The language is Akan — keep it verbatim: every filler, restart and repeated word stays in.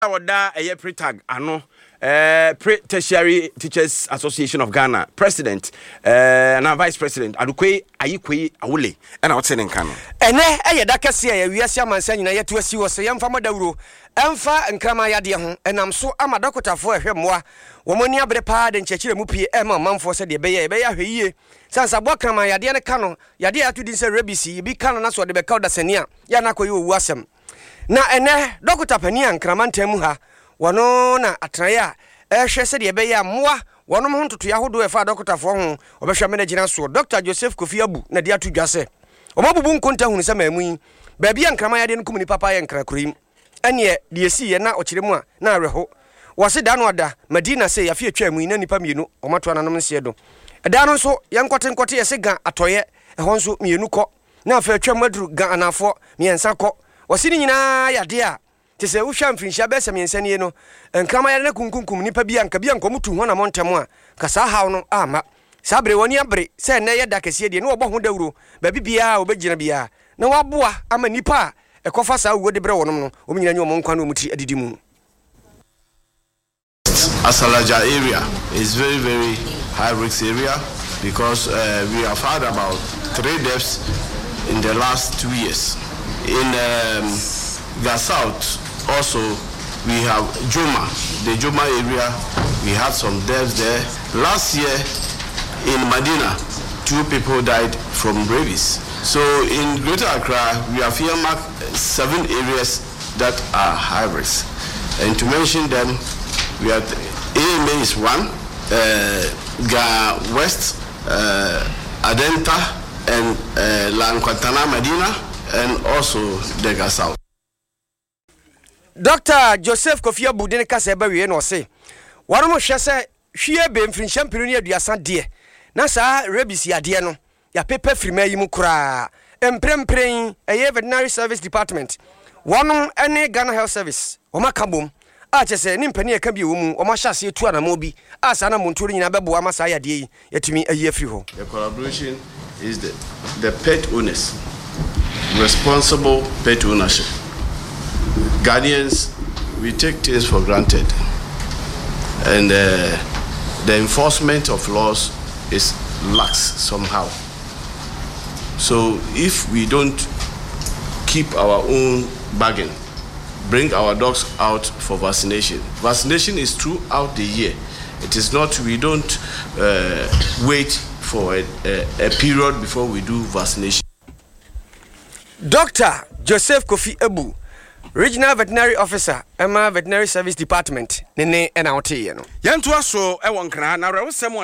Awada eye pretag ano eh Pre-Tertiary Teachers Association of Ghana president eh na vice president Adukwe Ayikwe Awole na wote ne nka no ene eye da kase ya wiase amansa nyina yeto asi wo se yemfa madawuro emfa nkrama yade ho enam so amadakotafo ehwemmoa womoni abere pa de nchechire mu pie ema manfo se de beye beye ahweyie sansa bo krama yade ne ka no yade atudi se rebisi bi ka no na so de be ka odasania ya na koyi owu asem na ene dokota pani ankramantam mu ha wono na atraya ehwe se de be ya moa wono mo ntoto ya hodo efa dokota fo ho obehwe me na gina so Doctor Joseph Kofi Abu na de atudwase omabubu nkonta hunu se mamu ba bia nkrama ya de no kumuni papa ya nkra kurim ene de esi ye na okire mu a na areho wose da no ada Madina se ya fi atwa mu na nipa mienu omato ananom nse do da no so ya nkote nkote ye se ga atoye ehon so mienu ko na afa atwa maduru ga anafo miensa ko wasini nyina yade a tese wo hwa mfinhia be se miensa nie no nkrama ya na kunkunkum nipa bia nka bia nkomutu ho na montem a ka sa haw no ama sabre woni abre se na ye da kase die no obo ho dawuro ba bibia obegina bia na waboa ama nipa ekofa sa wo de bre wonom no o nyina nyi o nkwa no muti adidi mu. Asalaja area is very very high risk area because uh, we have had about three deaths in the last two years. In um, the south also we have Joma, the Joma area, we had some deaths there. Last year in Madina, two people died from rabies. So in Greater Accra, we have here marked seven areas that are high risk. And to mention them, we have A M A is one, uh, Ga West, uh, Adenta, and uh, Lankwantana Medina, and also Dega South. Doctor Joseph Kofi Abu de kase ba wie no se wano mo hwe se hwie be mfinhyam piruni aduasa de na sa rabies yade no ya pepe firima yi mu kura emprempren eye veterinary service department wano ene Ghana Health Service o makabom a chese ni mpani eka bi wo mu o ma hyase etu anamo bi asa na montoro nyina bebo ama sa yade yi yatumi ayi afiri ho. The collaboration is the the pet owners, responsible pet ownership. Guardians, we take things for granted, and uh, the enforcement of laws is lax somehow. So if we don't keep our own bargain, bring our dogs out for vaccination. Vaccination is throughout the year. It is not, we don't uh, wait for a, a, a period before we do vaccination. Doctor Joseph Kofi Abu, Regional Veterinary Officer, Emma Veterinary Service Department, Nene and Aote. Yanto aso e wonkra na rewo sem